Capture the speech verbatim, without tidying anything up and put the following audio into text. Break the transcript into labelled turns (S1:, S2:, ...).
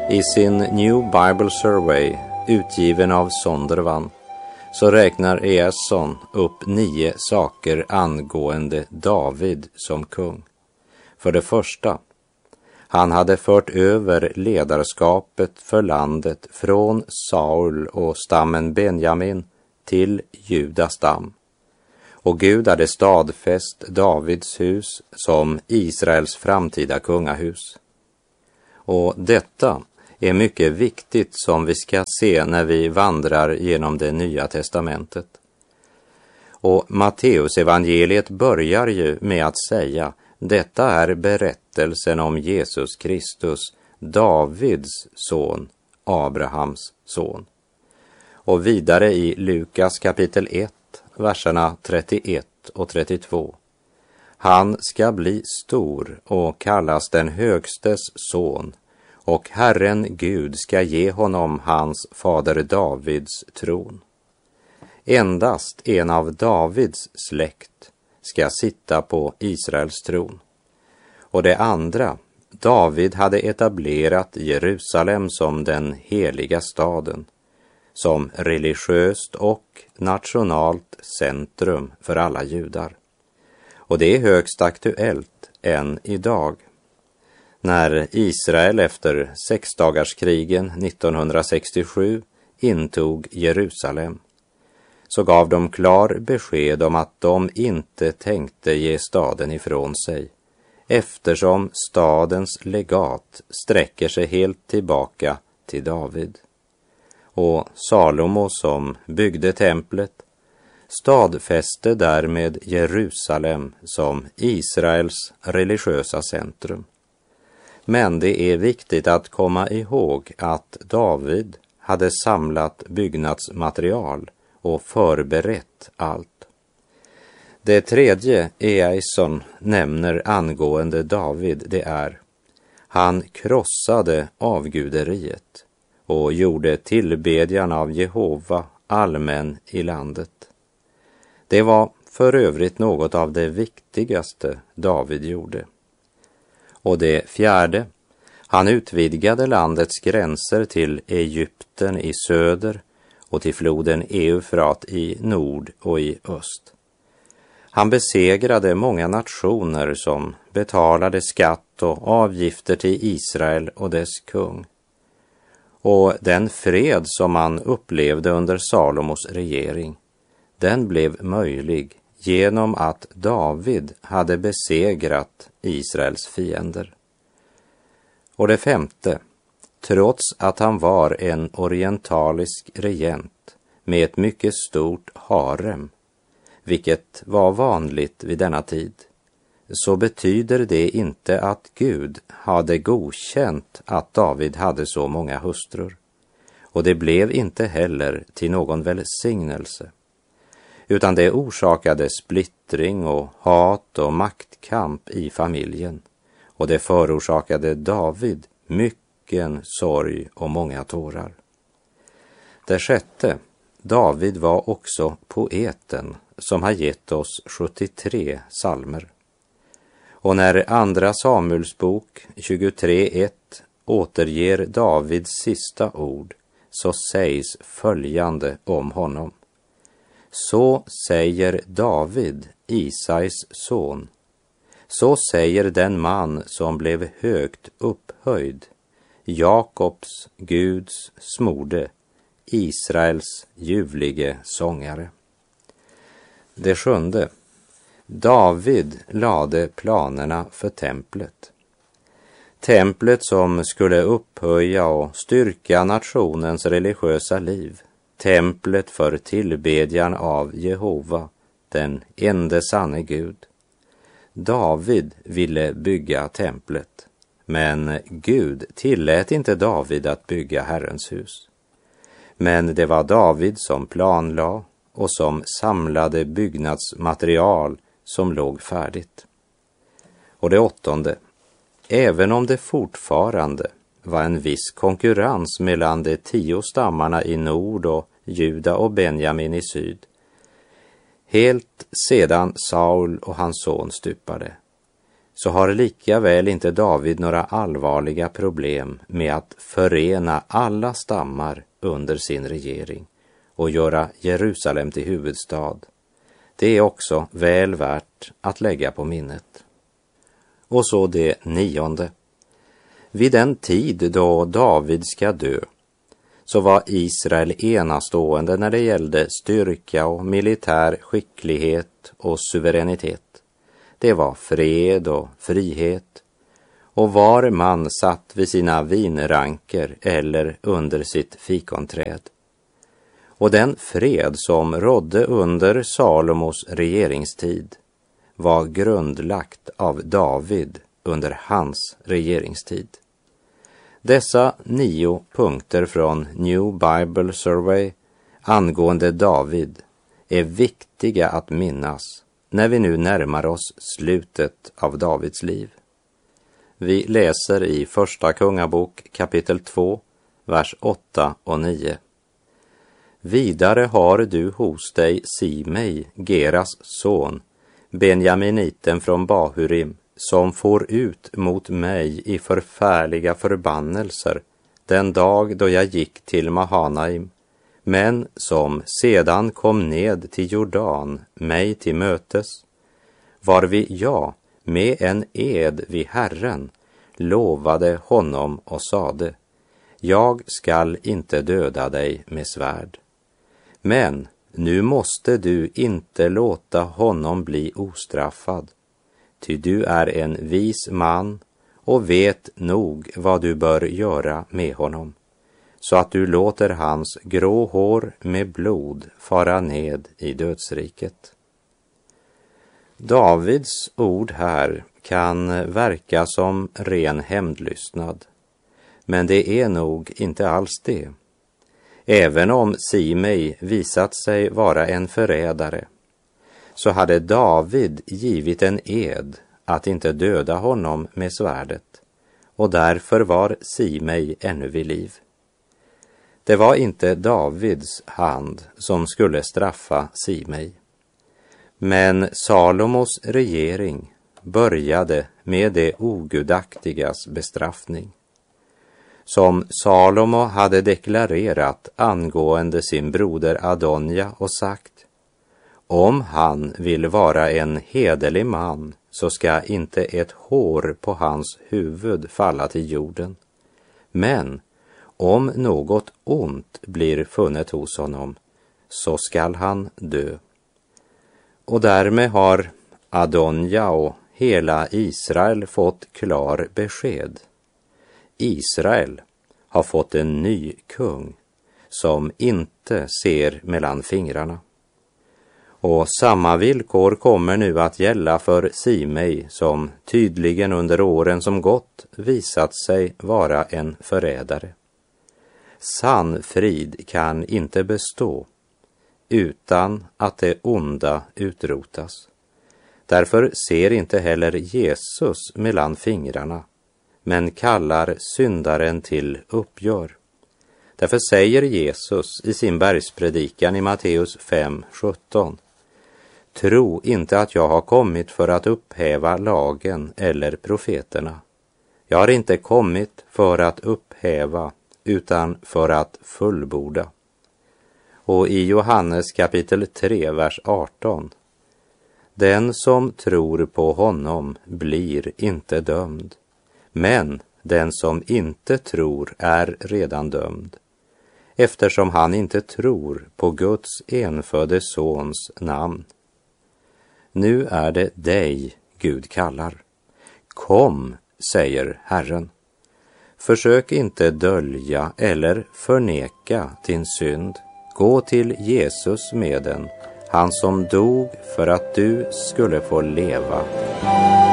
S1: I sin New Bible Survey, utgiven av Zondervan, så räknar Easson upp nio saker angående David som kung. För det första, han hade fört över ledarskapet för landet från Saul och stammen Benjamin till Judas stam. Och Gud hade stadfäst Davids hus som Israels framtida kungahus. Och detta är mycket viktigt som vi ska se när vi vandrar genom det nya testamentet. Och Matteus evangeliet börjar ju med att säga: detta är berättelsen om Jesus Kristus, Davids son, Abrahams son. Och vidare i Lukas kapitel ett, verserna trettioett och trettiotvå. Han ska bli stor och kallas den högstes son, och Herren Gud ska ge honom hans fader Davids tron. Endast en av Davids släkt ska sitta på Israels tron. Och det andra, David hade etablerat Jerusalem som den heliga staden, som religiöst och nationalt centrum för alla judar. Och det är högst aktuellt än idag. När Israel efter sexdagarskrigen nittonhundrasextiosju intog Jerusalem, så gav de klar besked om att de inte tänkte ge staden ifrån sig, eftersom stadens legat sträcker sig helt tillbaka till David. Och Salomo, som byggde templet, stadfäste därmed Jerusalem som Israels religiösa centrum. Men det är viktigt att komma ihåg att David hade samlat byggnadsmaterial och förberett allt. Det tredje Easson nämner angående David, det är: han krossade avguderiet och gjorde tillbedjan av Jehova allmän i landet. Det var för övrigt något av det viktigaste David gjorde. Och det fjärde, han utvidgade landets gränser till Egypten i söder och till floden Eufrat i nord och i öst. Han besegrade många nationer som betalade skatt och avgifter till Israel och dess kung. Och den fred som man upplevde under Salomos regering, den blev möjlig genom att David hade besegrat Israels fiender. Och det femte, trots att han var en orientalisk regent med ett mycket stort harem, vilket var vanligt vid denna tid, så betyder det inte att Gud hade godkänt att David hade så många hustrur. Och det blev inte heller till någon välsignelse, utan det orsakade splittring och hat och maktkamp i familjen, och det förorsakade David mycken sorg och många tårar. Det sjätte, David var också poeten som har gett oss sjuttiotre psalmer. Och när andra Samuels bok tjugotre ett återger Davids sista ord, så sägs följande om honom: så säger David, Isais son, så säger den man som blev högt upphöjd, Jakobs, Guds smorde, Israels ljuvlige sångare. Det sjunde, David lade planerna för templet. Templet som skulle upphöja och styrka nationens religiösa liv. Templet för tillbedjan av Jehova, den ende sanne Gud. David ville bygga templet, men Gud tillät inte David att bygga Herrens hus. Men det var David som planlade och som samlade byggnadsmaterial som låg färdigt. Och det åttonde, även om det fortfarande var en viss konkurrens mellan de tio stammarna i nord och Juda och Benjamin i syd, helt sedan Saul och hans son stupade, så har lika väl inte David några allvarliga problem med att förena alla stammar under sin regering och göra Jerusalem till huvudstad. Det är också väl värt att lägga på minnet. Och så det nionde. Vid den tid då David ska dö så var Israel enastående när det gällde styrka och militär skicklighet och suveränitet. Det var fred och frihet, och var man satt vid sina vinranker eller under sitt fikonträd. Och den fred som rådde under Salomos regeringstid var grundlagt av David under hans regeringstid. Dessa nio punkter från New Bible Survey angående David är viktiga att minnas när vi nu närmar oss slutet av Davids liv. Vi läser i Första Kungabok kapitel två, vers åtta och nio. Vidare har du hos dig Simei, Geras son, Benjaminiten från Bahurim, som får ut mot mig i förfärliga förbannelser den dag då jag gick till Mahanaim, men som sedan kom ned till Jordan mig till mötes, varvid jag med en ed vid Herren lovade honom och sade: jag skall inte döda dig med svärd. Men nu måste du inte låta honom bli ostraffad, ty du är en vis man och vet nog vad du bör göra med honom, så att du låter hans grå hår med blod fara ned i dödsriket. Davids ord här kan verka som ren hämndlystnad, men det är nog inte alls det. Även om Simei visat sig vara en förrädare, så hade David givit en ed att inte döda honom med svärdet, och därför var Simei ännu vid liv. Det var inte Davids hand som skulle straffa Simei, men Salomos regering började med det ogudaktigas bestraffning. Som Salomo hade deklarerat angående sin broder Adonja och sagt: om han vill vara en hederlig man så ska inte ett hår på hans huvud falla till jorden. Men om något ont blir funnet hos honom så skall han dö. Och därmed har Adonja och hela Israel fått klar besked. Israel har fått en ny kung som inte ser mellan fingrarna. Och samma villkor kommer nu att gälla för Simei, som tydligen under åren som gått visat sig vara en förrädare. Sann frid kan inte bestå utan att det onda utrotas. Därför ser inte heller Jesus mellan fingrarna, men kallar syndaren till uppgör. Därför säger Jesus i sin bergspredikan i Matteus fem sjutton: tro inte att jag har kommit för att upphäva lagen eller profeterna. Jag har inte kommit för att upphäva, utan för att fullborda. Och i Johannes kapitel tre, vers arton: den som tror på honom blir inte dömd, men den som inte tror är redan dömd, eftersom han inte tror på Guds enfödde sons namn. Nu är det dig Gud kallar. Kom, säger Herren. Försök inte dölja eller förneka din synd. Gå till Jesus med den, han som dog för att du skulle få leva.